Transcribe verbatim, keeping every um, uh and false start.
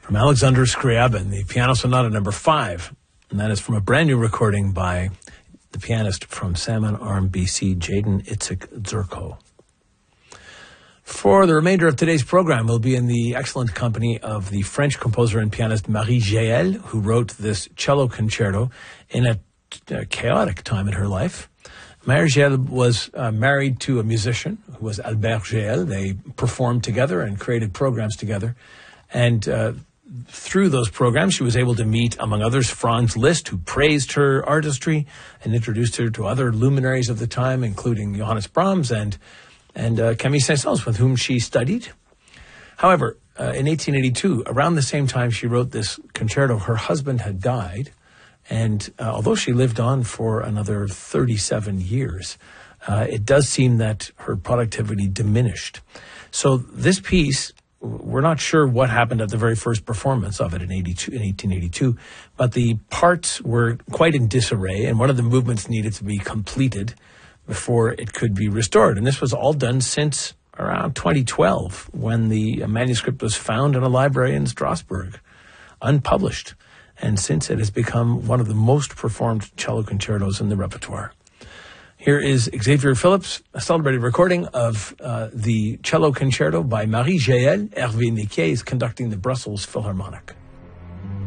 from Alexander Scriabin, the Piano Sonata number five. And that is from a brand new recording by the pianist from Salmon Arm, B C, Jaden Itzik Zerko. For the remainder of today's program, we'll be in the excellent company of the French composer and pianist Marie Jaël, who wrote this cello concerto in a, a chaotic time in her life. Marie Jaël was uh, married to a musician who was Albert Jaël. They performed together and created programs together. And uh, through those programs, she was able to meet, among others, Franz Liszt, who praised her artistry and introduced her to other luminaries of the time, including Johannes Brahms and and uh, Camille Saint-Saëns, with whom she studied. However, uh, in eighteen eighty-two, around the same time she wrote this concerto, her husband had died, and uh, although she lived on for another thirty-seven years, uh, it does seem that her productivity diminished. So this piece, we're not sure what happened at the very first performance of it in eighty-two, in eighteen eighty-two, but the parts were quite in disarray, and one of the movements needed to be completed before it could be restored. And this was all done since around twenty twelve, when the manuscript was found in a library in Strasbourg, unpublished. And since it has become one of the most performed cello concertos in the repertoire. Here is Xavier Phillips, a celebrated recording of uh, the cello concerto by Marie Jaël. Hervé Niquet is conducting the Brussels Philharmonic.